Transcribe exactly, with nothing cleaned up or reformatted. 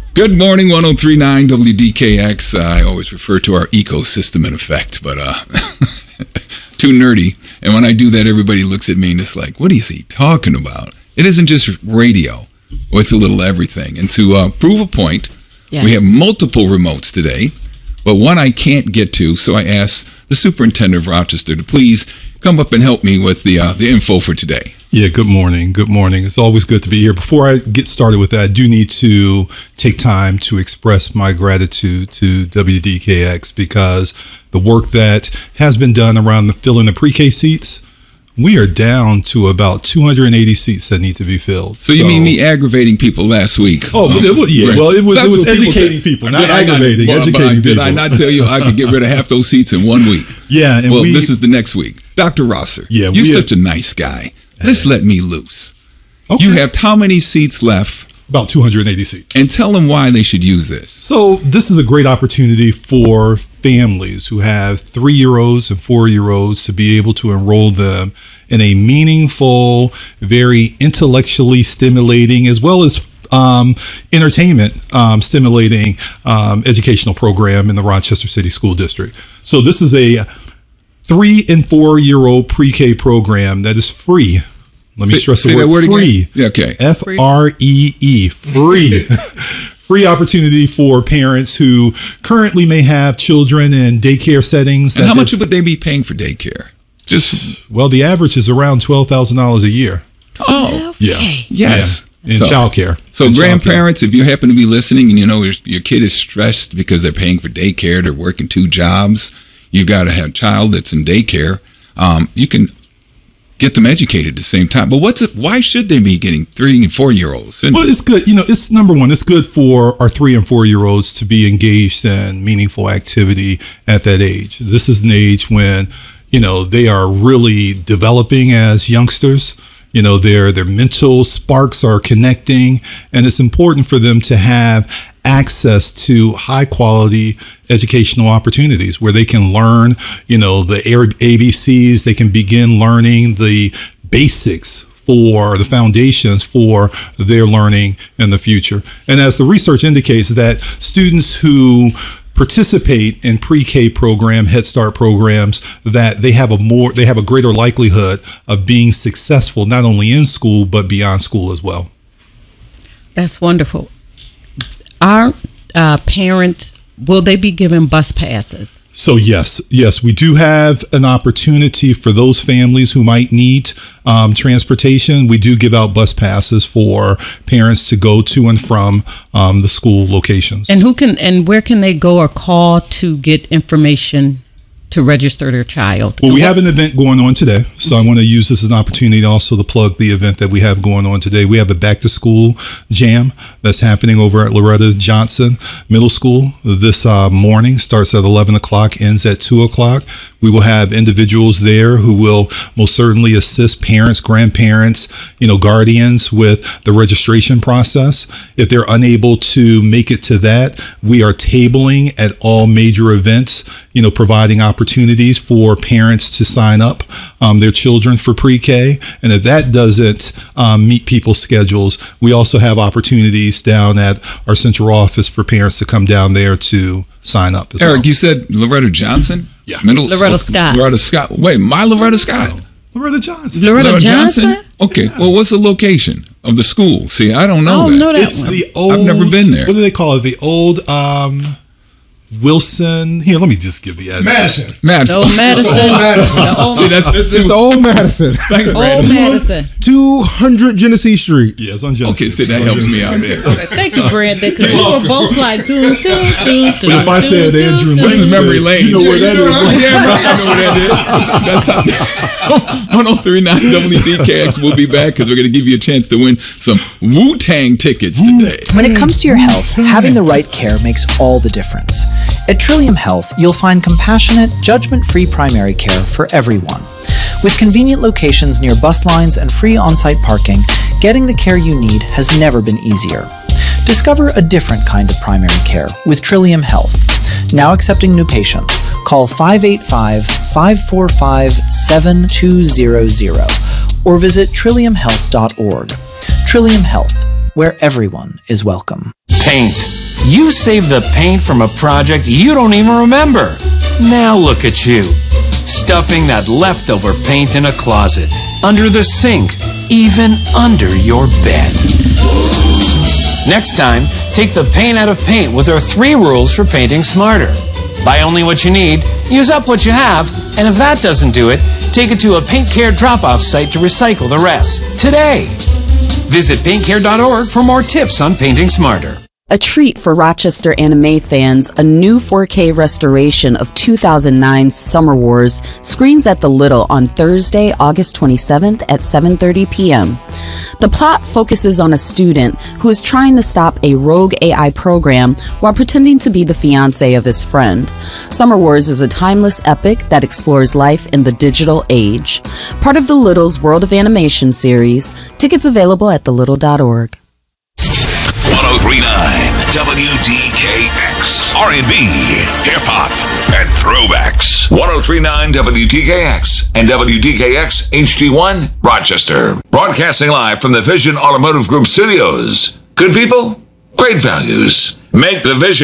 Good morning, one oh three point nine W D K X. Uh, I always refer to our ecosystem in effect, but uh, too nerdy. And when I do that, everybody looks at me and it's like, what is he talking about? It isn't just radio. Well, it's a little everything. And to uh, prove a point, yes. we have multiple remotes today, but one I can't get to, so I asked the superintendent of Rochester to please come up and help me with the uh, the info for today. Yeah, good morning. Good morning. It's always good to be here. Before I get started with that, I do need to take time to express my gratitude to W D K X because the work that has been done around the filling the pre-K seats, we are down to about two hundred eighty seats that need to be filled. So, so you mean me aggravating people last week? Oh, um, it was, yeah. Right. Well, it was, it was educating people, people not aggravating, not, well, educating I, people. Did I not tell you I could get rid of half those seats in one week? Yeah. And well, we, this is the next week. Doctor Rosser, yeah, you're such a nice guy. Let's let me loose. Okay. You have how many seats left? About two hundred eighty seats. And tell them why they should use this. So this is a great opportunity for families who have three-year-olds and four-year-olds to be able to enroll them in a meaningful, very intellectually stimulating, as well as um, entertainment um, stimulating um, educational program in the Rochester City School District. So this is a three and four-year-old pre-K program that is free. Let me say, stress the word, word free. Again. Okay. F R E E, free. Free opportunity for parents who currently may have children in daycare settings. And how much would they be paying for daycare? Just well, the average is around twelve thousand dollars a year. Oh, yeah, yes. Yeah. In so, childcare. So in grandparents, childcare. If you happen to be listening and you know your, your kid is stressed because they're paying for daycare, they're working two jobs, you've got to have a child that's in daycare, um, you can get them educated at the same time. But what's it? Why should they be getting three and four year olds? Well, it's good. You know, it's number one, it's good for our three and four year olds to be engaged in meaningful activity at that age. This is an age when, you know, they are really developing as youngsters. You know, their their mental sparks are connecting, and it's important for them to have access to high quality educational opportunities where they can learn, you know, the A B Cs, they can begin learning the basics for the foundations for their learning in the future. And as the research indicates, that students who participate in pre-K program, Head Start programs, that they have a more, they have a greater likelihood of being successful, not only in school, but beyond school as well. That's wonderful. Our uh, parents, will they be given bus passes? So yes, yes, we do have an opportunity for those families who might need um, transportation. We do give out bus passes for parents to go to and from um, the school locations. And who can and where can they go or call to get information to register their child? Well, we have an event going on today, so I want to use this as an opportunity also to plug the event that we have going on today. We have a back to school jam that's happening over at Loretta Johnson Middle School this uh, morning. Starts at eleven o'clock, ends at two o'clock. We will have individuals there who will most certainly assist parents, grandparents, you know, guardians with the registration process. If they're unable to make it to that, we are tabling at all major events, you know, providing opportunities for parents to sign up um, their children for pre-K. And if that doesn't um, meet people's schedules, we also have opportunities down at our central office for parents to come down there to sign up. Eric, well. You said Loretta Johnson? Yeah. Middle, Loretta Scott. Loretta Scott. Wait, my Loretta Scott? No. Loretta Johnson. Loretta, Loretta Johnson? Johnson? Okay. Yeah. Well, what's the location of the school? See, I don't know I don't that. know that it's one. the old. I've never been there. What do they call it? The old um, Wilson. Here, let me just give the address. Madison. Madison. Old Madison. Old Madison. The old, See, that's, It's, it's the old Madison. Thanks, old Madison. two hundred Genesee Street. Yeah, it's on Genesee. Okay, see, that helps me out there. Okay, thank you, Brandon, because we were both like, doo, doo, doo, doo. But if I said Andrew, This is memory lane. You know where that is. Yeah, right. I know where that is. That's how. one oh three point nine W D K X will be back because we're going to give you a chance to win some Wu-Tang tickets today. When it comes to your health, having the right care makes all the difference. At Trillium Health, you'll find compassionate, judgment-free primary care for everyone. With convenient locations near bus lines and free on-site parking, getting the care you need has never been easier. Discover a different kind of primary care with Trillium Health. Now accepting new patients. Call five eight five, five four five, seven two zero zero or visit trillium health dot org. Trillium Health, where everyone is welcome. Paint. You saved the paint from a project you don't even remember. Now look at you, stuffing that leftover paint in a closet, under the sink, even under your bed. Next time, take the paint out of paint with our three rules for painting smarter. Buy only what you need, use up what you have, and if that doesn't do it, take it to a Paint Care drop-off site to recycle the rest. Today! Visit paint care dot org for more tips on painting smarter. A treat for Rochester anime fans, a new four K restoration of two thousand nine's Summer Wars screens at the Little on Thursday, August twenty-seventh at seven thirty p.m. The plot focuses on a student who is trying to stop a rogue A I program while pretending to be the fiancé of his friend. Summer Wars is a timeless epic that explores life in the digital age. Part of the Little's World of Animation series, tickets available at the little dot org. one oh three point nine W D K X, R and B, hip-hop, and throwbacks. one oh three point nine W D K X and W D K X H D one, Rochester. Broadcasting live from the Vision Automotive Group studios. Good people, great values. Make the Vision